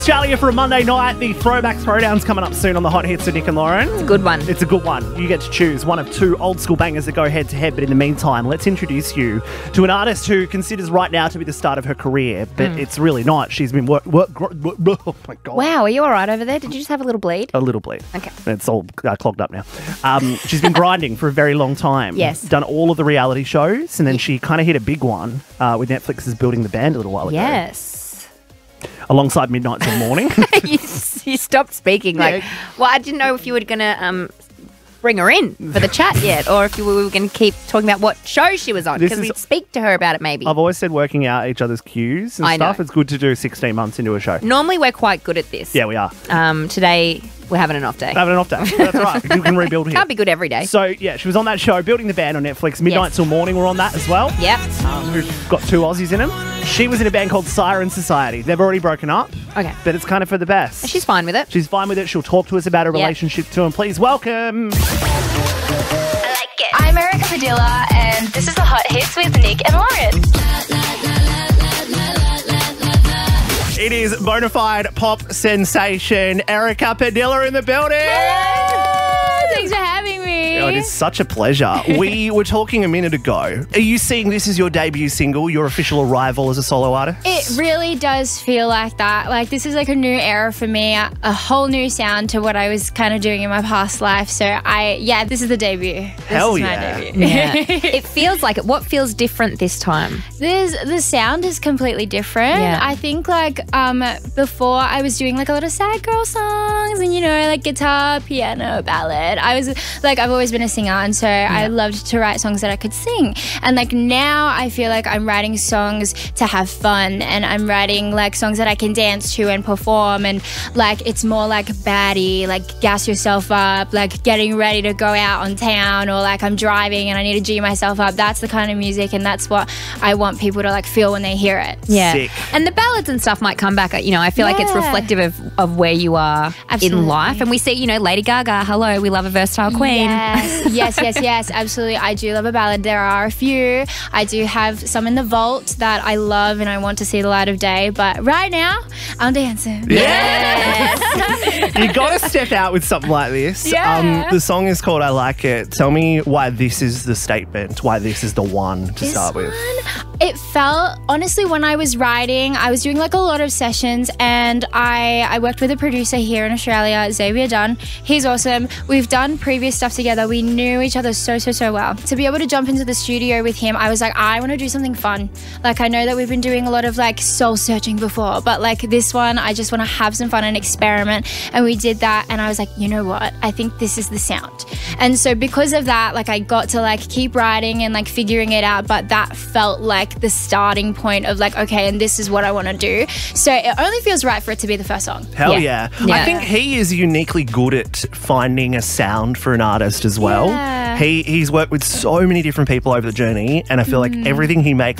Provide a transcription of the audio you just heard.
Australia for a Monday night. The Throwback Throwdown's coming up soon on the Hot Hits with Nick and Lauren. It's a good one. It's a good one. You get to choose one of two old school bangers that go head to head. But in the meantime, let's introduce you to an artist who considers right now to be the start of her career, but it's really not. She's been oh my God. Wow, are you all right over there? Did you just have a little bleed? A little bleed. Okay. It's all clogged up now. She's been grinding for a very long time. Yes. Done all of the reality shows, and then she kind of hit a big one with Netflix's Building the Band a little while ago. Yes. Alongside Midnight Till Morning. you stopped speaking. Well, I didn't know if you were going to bring her in for the chat yet, or if we were going to keep talking about what show she was on, because we'd speak to her about it maybe. I've always said working out each other's cues and stuff. Know. It's good to do 16 months into a show. Normally we're quite good at this. Yeah, we are. Today we're having an off day. Having an off day. That's right. You can rebuild here. Can't be good every day. So, yeah, she was on that show, Building the Band on Netflix. Midnight Till Morning were on that as well. Yep. Who've got two Aussies in them. She was in a band called Siren Society. They've already broken up. Okay. But it's kind of for the best. She's fine with it. She's fine with it. She'll talk to us about her relationship too. And please welcome... I like it. I'm Erica Padilla, and this is the Hot Hits with Nick and Lauren. It is bona fide pop sensation Erica Padilla in the building. Thanks for having me. Oh, it is such a pleasure. We were talking a minute ago. Are you seeing this as your debut single, your official arrival as a solo artist? It really does feel like that. Like, this is like a new era for me, a whole new sound to what I was kind of doing in my past life. So this is the debut. Hell this is yeah. my debut. Yeah. It feels like it. What feels different this time? The sound is completely different. Yeah. I think before I was doing like a lot of sad girl songs and like guitar, piano, ballad. I've always been a singer, and so I loved to write songs that I could sing. And like now I feel like I'm writing songs to have fun, and I'm writing like songs that I can dance to and perform, and like it's more like baddie, like gas yourself up, like getting ready to go out on town, or like I'm driving and I need to G myself up. That's the kind of music, and that's what I want people to like feel when they hear it. Yeah. Sick. And the ballads and stuff might come back. I feel like it's reflective of where you are in life. And we see, Lady Gaga, hello, we love a versatile queen. Yes, absolutely. I do love a ballad. There are a few. I do have some in the vault that I love and I want to see the light of day. But right now, I'm dancing. Yes! You got to step out with something like this. Yeah. The song is called I Like It. Tell me why this is the statement, why this is the one to start with. It felt, honestly, when I was writing, I was doing like a lot of sessions, and I worked with a producer here in Australia, Xavier Dunn. He's awesome. We've done previous stuff together. We knew each other so well. To be able to jump into the studio with him, I was like, I want to do something fun. Like, I know that we've been doing a lot of like soul searching before, but like this one, I just want to have some fun and experiment. And we did that, and I was like, you know what? I think this is the sound. And so because of that, like I got to like keep writing and like figuring it out, but that felt like the starting point of like, okay, and this is what I want to do. So it only feels right for it to be the first song. Hell yeah. I think he is uniquely good at finding a sound for an artist as well. Yeah. He's worked with so many different people over the journey, and I feel like everything he makes